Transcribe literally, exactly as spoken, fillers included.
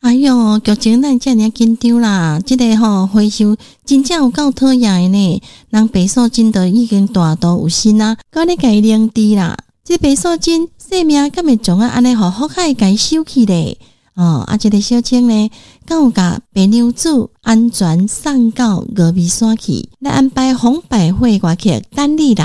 哎哟，剧情咱遮尔紧张啦，即、这个吼回收真正有够讨厌的呢。人白素贞都已经大度有心啊，到你家领治啦。这白素贞性命敢会将啊安尼互福海家收去咧？哦，啊，这个小青呢，敢有甲白娘子安全送到峨眉山去，来安排红百会歌曲等你啦。